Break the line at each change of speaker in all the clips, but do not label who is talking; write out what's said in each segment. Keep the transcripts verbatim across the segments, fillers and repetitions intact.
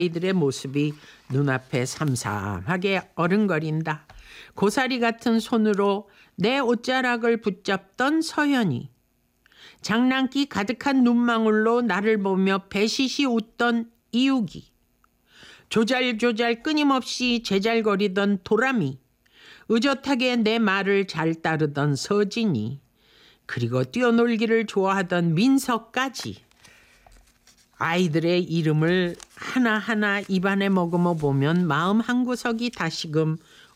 이들의 모습이 눈앞에 삼삼하게 어른거린다. 고사리 같은 손으로 내 옷자락을 붙잡던 서연이, 장난기 가득한 눈망울로 나를 보며 배시시 웃던 이육이, 조잘조잘 끊임없이 제잘거리던 도람이, 의젓하게 내 말을 잘 따르던 서진이, 그리고 뛰어놀기를 좋아하던 민서까지 아이들의 이름을 하나하나 입안에 머금어 보면 마음 한구석이 다시금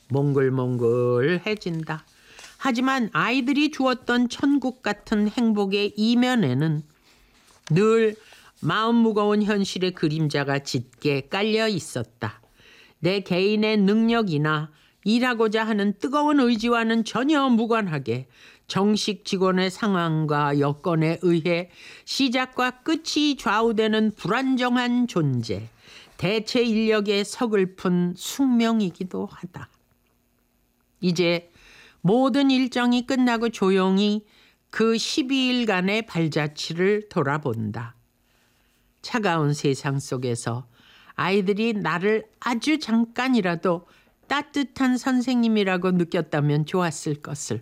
몽글몽글해진다. 하지만 아이들이 주었던 천국 같은 행복의 이면에는 늘 마음 무거운 현실의 그림자가 짙게 깔려 있었다. 내 개인의 능력이나 일하고자 하는 뜨거운 의지와는 전혀 무관하게 정식 직원의 상황과 여건에 의해 시작과 끝이 좌우되는 불안정한 존재, 대체 인력의 서글픈 숙명이기도 하다. 이제 모든 일정이 끝나고 조용히 그 십이 일간의 발자취를 돌아본다. 차가운 세상 속에서 아이들이 나를 아주 잠깐이라도 따뜻한 선생님이라고 느꼈다면 좋았을 것을.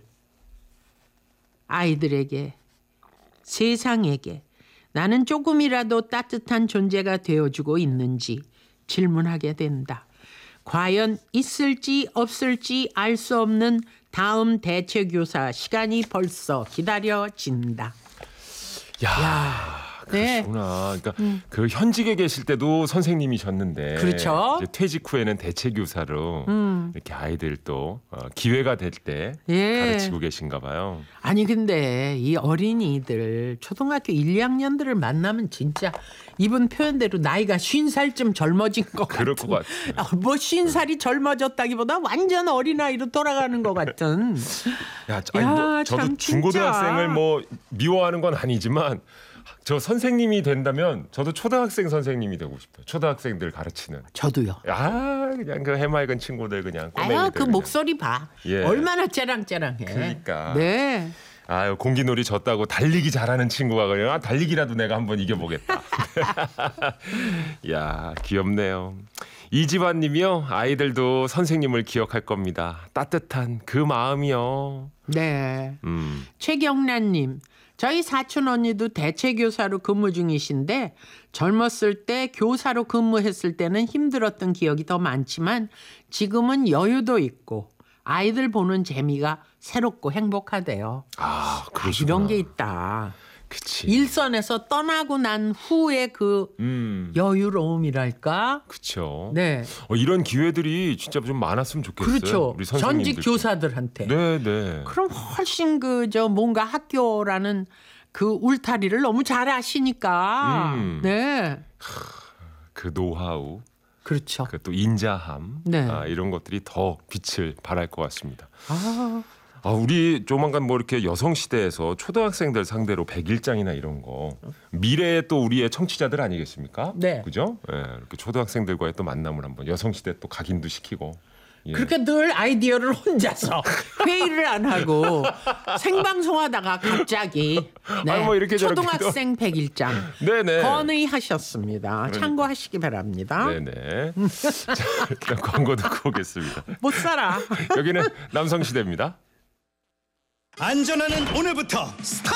아이들에게, 세상에게 나는 조금이라도 따뜻한 존재가 되어주고 있는지 질문하게 된다. 과연 있을지 없을지 알 수 없는 다음 대체교사 시간이 벌써 기다려진다.
야,
야.
그러시구나.
네.
그러니까
음.
그 현직에 계실 때도 선생님이셨는데,
그렇죠.
이제 퇴직 후에는 대체교사로
음.
이렇게 아이들 또 어, 기회가 될 때
예.
가르치고 계신가 봐요.
아니 근데 이 어린이들 초등학교 일, 이 학년들을 만나면 진짜 이분 표현대로 나이가 쉰 살쯤 젊어진 것 같은.
그럴 것 같아요.
뭐 쉰 살이 젊어졌다기보다 완전 어린아이로 돌아가는 것 같은.
야, 아니,
야,
뭐 저도
참,
중고등학생을
진짜.
뭐 미워하는 건 아니지만 저 선생님이 된다면 저도 초등학생 선생님이 되고 싶어요. 초등학생들 가르치는.
저도요.
아, 그냥 그 해맑은 친구들 그냥 꼬맹이들.
아유 그
그냥.
목소리 봐.
예.
얼마나 째랑째랑해.
그러니까.
네.
아유, 공기놀이 졌다고 달리기 잘하는 친구가 그냥 아, 달리기라도 내가 한번 이겨보겠다. 야, 귀엽네요. 이지환 님이요. 아이들도 선생님을 기억할 겁니다. 따뜻한 그 마음이요.
네.
음.
최경란님. 저희 사촌 언니도 대체교사로 근무 중이신데 젊었을 때 교사로 근무했을 때는 힘들었던 기억이 더 많지만 지금은 여유도 있고 아이들 보는 재미가 새롭고 행복하대요.
아, 그러시구나.
이런 게 있다.
그치.
일선에서 떠나고 난 후에 그
음.
여유로움이랄까?
그렇죠.
네.
어, 이런 기회들이 진짜 좀 많았으면 좋겠어요.
그렇죠.
우리
전직
선생님들.
교사들한테.
네, 네.
그럼 훨씬 그 저 뭔가 학교라는 그 울타리를 너무 잘 아시니까.
음.
네.
그 노하우,
그렇죠.
그 또 인자함,
네.
아, 이런 것들이 더 빛을 발할 것 같습니다.
아,
아, 우리 조만간 뭐 이렇게 여성 시대에서 초등학생들 상대로 백일장이나 이런 거 미래의 또 우리의 청취자들 아니겠습니까?
네.
그죠? 예, 이렇게 초등학생들과의 또 만남을 한번 여성 시대 또 각인도 시키고. 예.
그렇게 늘 아이디어를 혼자서 회의를 안 하고 생방송하다가 갑자기 네,
아니, 뭐 이렇게 저렇게
초등학생 백일장
네네.
건의하셨습니다.
그러니까.
참고하시기 바랍니다.
네네. 자, 일단 광고 듣고 오겠습니다.
못 살아.
여기는 남성시대입니다.
안전하는 오늘부터 스타트!